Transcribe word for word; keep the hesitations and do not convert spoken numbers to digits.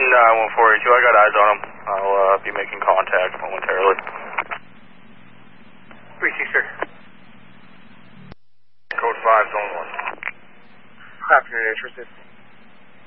uh, one four eight two, I got eyes on him. I'll uh, be making contact momentarily. three six, sir. Code five, zone one. Afternoon, interested.